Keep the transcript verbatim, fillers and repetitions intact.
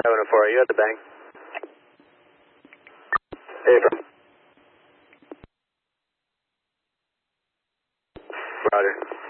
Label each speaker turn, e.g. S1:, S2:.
S1: seven oh four, are you at the bank? Hey, from. Roger.